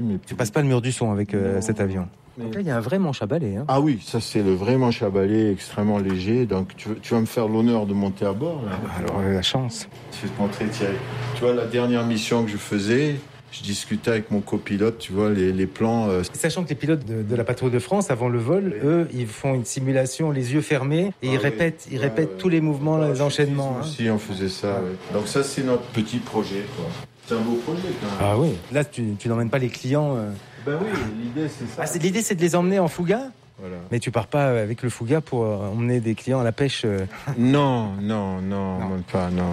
Tu passes pas le mur du son avec cet avion. Donc là, il y a un vrai manche à balai. Hein. Ah oui, ça c'est le vrai manche à balai extrêmement léger. Donc tu vas me faire l'honneur de monter à bord là. Alors la chance. Je vais te montrer Thierry. Tu vois la dernière mission que je faisais, je discutais avec mon copilote, tu vois les plans. Sachant que les pilotes de la Patrouille de France, avant le vol, eux, ils font une simulation les yeux fermés et ils répètent tous les mouvements, les enchaînements. Nous aussi, on faisait ça. Ouais. Donc ça, c'est notre petit projet, quoi. C'est un beau projet, quand même. Ah oui. Là, tu n'emmènes pas les clients. Ben oui, l'idée, c'est ça. L'idée, c'est de les emmener en Fouga. Voilà. Mais tu pars pas avec le Fouga pour emmener des clients à la pêche. Non, même pas, non.